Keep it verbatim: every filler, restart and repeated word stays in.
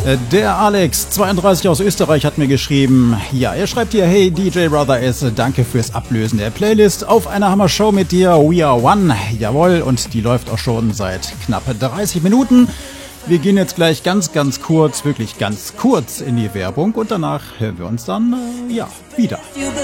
Der Alex zweiunddreißig aus Österreich hat mir geschrieben, ja, er schreibt hier, hey D J Brother S, danke fürs Ablösen der Playlist auf einer Hammer-Show mit dir, We Are One, jawohl, und die läuft auch schon seit knapp dreißig Minuten. Wir gehen jetzt gleich ganz, ganz kurz, wirklich ganz kurz in die Werbung und danach hören wir uns dann, äh, ja, wieder.